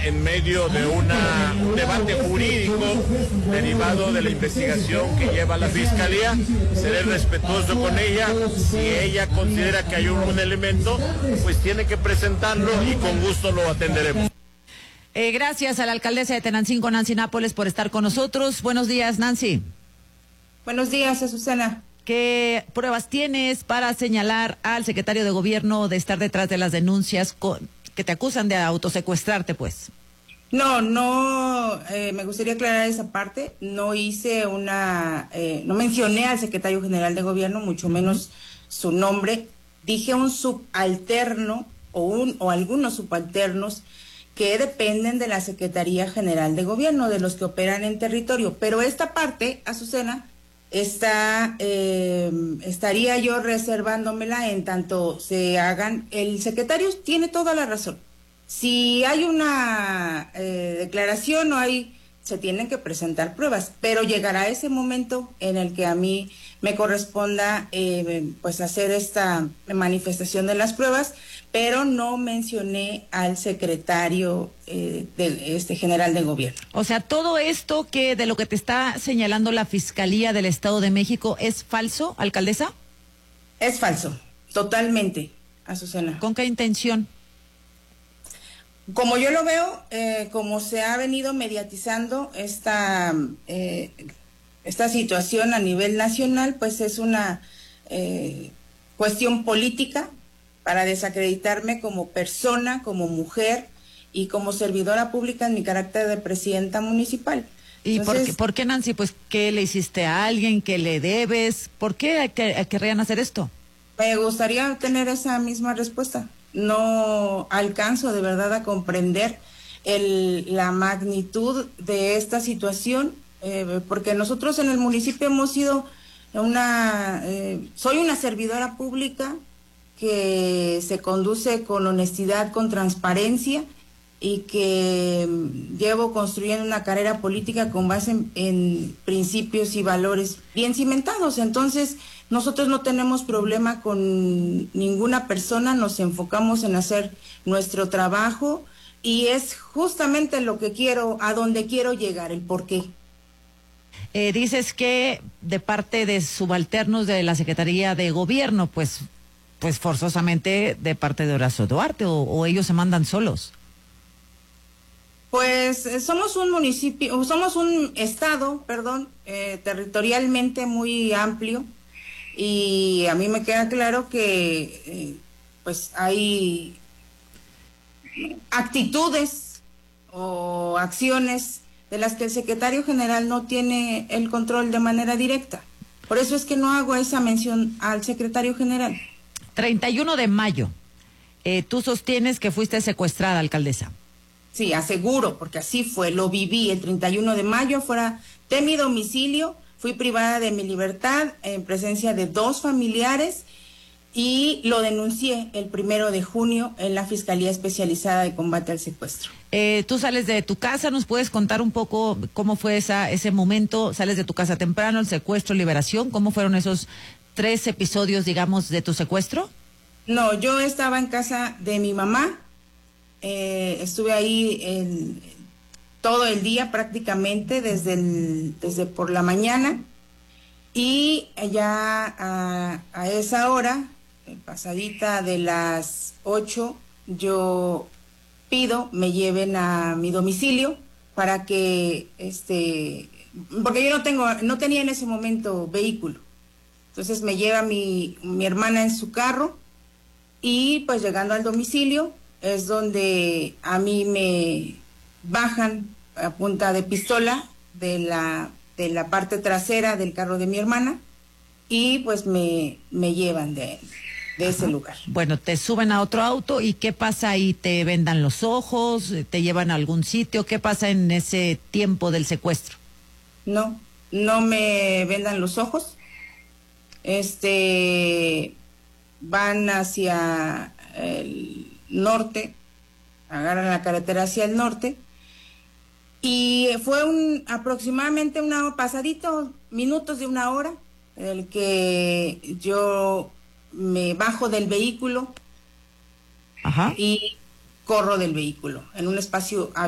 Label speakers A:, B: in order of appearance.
A: en medio de un debate jurídico derivado de la investigación que lleva la Fiscalía. Seré respetuoso con ella. Si ella considera que hay un elemento, pues tiene que presentarlo y con gusto lo atenderemos.
B: Gracias a la alcaldesa de Tenancingo, Nancy Nápoles, por estar con nosotros. Buenos días, Nancy.
C: Buenos días, Azucena.
B: ¿Qué pruebas tienes para señalar al secretario de gobierno de estar detrás de las denuncias que te acusan de autosecuestrarte, pues?
C: No, me gustaría aclarar esa parte. No hice no mencioné al secretario general de gobierno, mucho menos su nombre. Dije un subalterno o algunos subalternos que dependen de la Secretaría General de Gobierno, de los que operan en territorio. Pero esta parte, Azucena, estaría yo reservándomela en tanto se hagan. El secretario tiene toda la razón. Si hay una declaración se tienen que presentar pruebas, pero llegará ese momento en el que a mí me corresponda pues hacer esta manifestación de las pruebas, pero no mencioné al secretario general de gobierno.
B: O sea, todo esto de lo que te está señalando la Fiscalía del Estado de México es falso, alcaldesa.
C: Es falso, totalmente, Azucena.
B: ¿Con qué intención?
C: Como yo lo veo, como se ha venido mediatizando esta situación a nivel nacional, pues es una cuestión política para desacreditarme como persona, como mujer y como servidora pública en mi carácter de presidenta municipal.
B: ¿Y
C: entonces,
B: por qué, Nancy? Pues, ¿qué le hiciste a alguien? ¿Qué le debes? ¿Por qué querrían hacer esto?
C: Me gustaría tener esa misma respuesta. No alcanzo de verdad a comprender la magnitud de esta situación, porque nosotros en el municipio hemos sido soy una servidora pública que se conduce con honestidad, con transparencia y que llevo construyendo una carrera política con base en principios y valores bien cimentados. Entonces, nosotros no tenemos problema con ninguna persona, nos enfocamos en hacer nuestro trabajo y es justamente lo que quiero, a donde quiero llegar, el porqué.
B: Dices que de parte de subalternos de la Secretaría de Gobierno, pues forzosamente de parte de Horacio Duarte, o ellos se mandan solos.
C: Pues somos un municipio, somos un estado, territorialmente muy amplio, y a mí me queda claro que pues hay actitudes o acciones de las que el secretario general no tiene el control de manera directa. Por eso es que no hago esa mención al secretario general.
B: 31 de mayo, tú sostienes que fuiste secuestrada, alcaldesa.
C: Sí, aseguro, porque así fue, lo viví el 31 de mayo, fuera de mi domicilio, fui privada de mi libertad en presencia de 2 familiares y lo denuncié el 1 de junio en la Fiscalía Especializada de Combate al Secuestro.
B: Tú sales de tu casa, ¿nos puedes contar un poco cómo fue ese momento? ¿Sales de tu casa temprano, el secuestro, liberación? ¿Cómo fueron esos 3 episodios, digamos, de tu secuestro?
C: No, yo estaba en casa de mi mamá, estuve ahí todo el día prácticamente, desde por la mañana, y ya a esa hora, pasadita de las 8, yo pido me lleven a mi domicilio para que, porque yo no tenía en ese momento vehículo. Entonces me lleva mi hermana en su carro y pues llegando al domicilio es donde a mí me bajan a punta de pistola de la parte trasera del carro de mi hermana y pues me llevan de ese lugar.
B: Bueno, te suben a otro auto y ¿qué pasa ahí? ¿Te vendan los ojos? ¿Te llevan a algún sitio? ¿Qué pasa en ese tiempo del secuestro?
C: No me vendan los ojos. Van hacia el norte, agarran la carretera hacia el norte y fue aproximadamente pasadito minutos de 1 hora en el que yo me bajo del vehículo. Ajá. Y corro del vehículo en un espacio